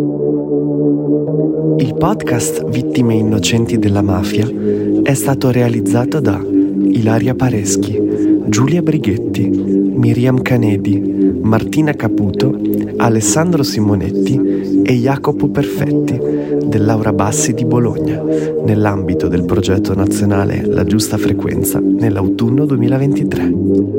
Il podcast Vittime innocenti della mafia è stato realizzato da Ilaria Pareschi, Giulia Brighetti, Miriam Canedi, Martina Caputo, Alessandro Simonetti e Jacopo Perfetti dell'Aura Bassi di Bologna, nell'ambito del progetto nazionale La Giusta Frequenza nell'autunno 2023.